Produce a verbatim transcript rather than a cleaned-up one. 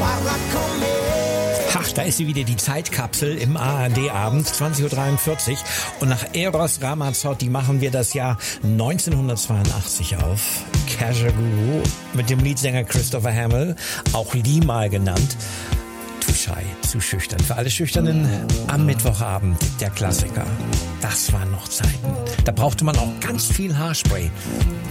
Ach, da ist sie wieder, die Zeitkapsel im A R D-Abend, zwanzig Uhr dreiundvierzig. Und nach Eros Ramazzotti machen wir das Jahr neunzehnhundertzweiundachtzig auf. Kajagoogoo mit dem Leadsänger Christopher Hamill, auch Limahl genannt. Too shy, zu schüchtern. Für alle Schüchternen am Mittwochabend der Klassiker. Das waren noch Zeiten. Da brauchte man auch ganz viel Haarspray.